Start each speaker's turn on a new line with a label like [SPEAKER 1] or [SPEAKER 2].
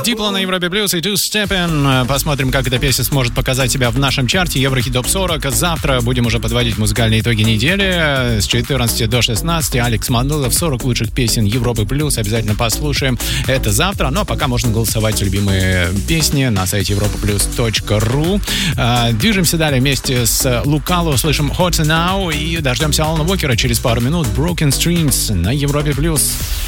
[SPEAKER 1] Diplo на Европе Плюс и Two Steppin'. Посмотрим, как эта песня сможет показать себя в нашем чарте Еврохит Топ 40. Завтра будем уже подводить музыкальные итоги недели. С 14 до 16 Алекс Манулов, 40 лучших песен Европы Плюс. Обязательно послушаем это завтра. Ну а пока можно голосовать за любимые песни на сайте europaplus.ru. Движемся далее вместе с Лукало. Услышим Hot Now и дождемся Алана Уокера через пару минут. Broken Streams на Европе Плюс.